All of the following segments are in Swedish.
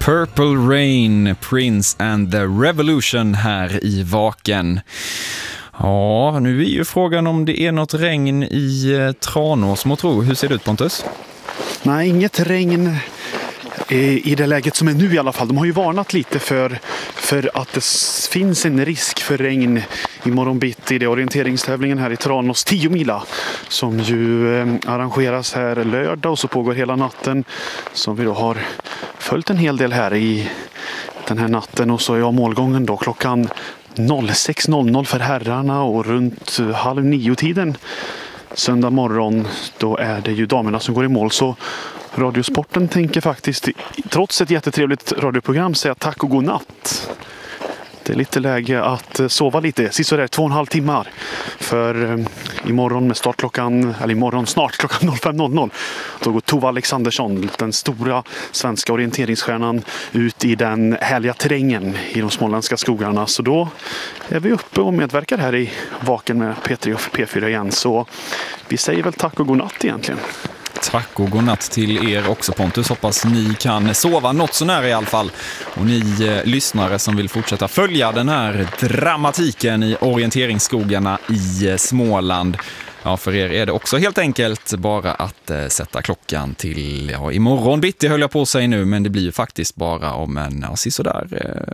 Purple Rain, Prince and the Revolution här i Vaken. Ja, nu är ju frågan om det är något regn i Tranås, Motro. Hur ser det ut, Pontus? Nej, inget regn i det läget som är nu i alla fall. De har ju varnat lite för att det finns en risk för regn imorgon bitti. Det är orienteringstävlingen här i Tranås 10 mila som ju arrangeras här lördag och så pågår hela natten, som vi då har följt en hel del här i den här natten. Och så är målgången då klockan 06.00 för herrarna och runt 8:30 söndag morgon då är det ju damerna som går i mål. Så Radiosporten tänker faktiskt, trots ett jättetrevligt radioprogram, säga tack och god natt. Det är lite läge att sova lite, sisådär 2,5 timmar. För imorgon med start snart klockan 05.00. Då går Tove Alexandersson, den stora svenska orienteringsstjärnan, ut i den härliga terrängen i de småländska skogarna. Så då är vi uppe och medverkar här i Vaken med P3 och P4 igen. Så vi säger väl tack och god natt egentligen. Tack och god natt till er också, Pontus. Hoppas ni kan sova något så nära i alla fall. Och ni lyssnare som vill fortsätta följa den här dramatiken i orienteringsskogarna i Småland. Ja, för er är det också helt enkelt bara att sätta klockan till imorgon bitti, höll jag på att säga nu, men det blir ju faktiskt bara om en sådär.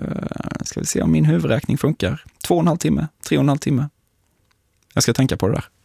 Ska vi se om min huvudräkning funkar. 2,5 timme, 3,5 timme. Jag ska tänka på det där.